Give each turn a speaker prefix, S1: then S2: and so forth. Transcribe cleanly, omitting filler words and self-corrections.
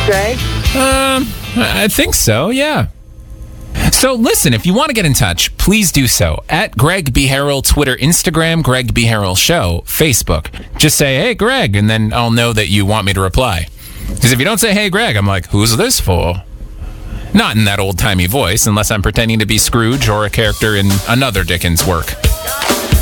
S1: say?
S2: I think so, yeah. So listen, if you want to get in touch, please do so at Greg B. Harrell, Twitter, Instagram, Greg B. Harrell Show, Facebook. Just say, hey, Greg, and then I'll know that you want me to reply. Because if you don't say, hey, Greg, I'm like, who's this for? Not in that old-timey voice, unless I'm pretending to be Scrooge or a character in another Dickens work.